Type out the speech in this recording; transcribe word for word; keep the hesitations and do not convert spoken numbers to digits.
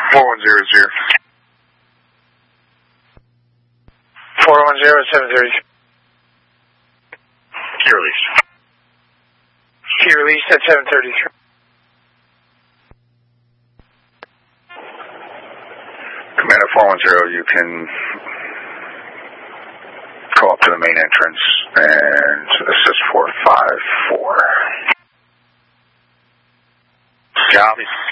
four one zero zero. four one zero, seven thirty-three. Key release. Key release at seven thirty-three. Commander four one zero, you can go up to the main entrance and assist four five four. Copy.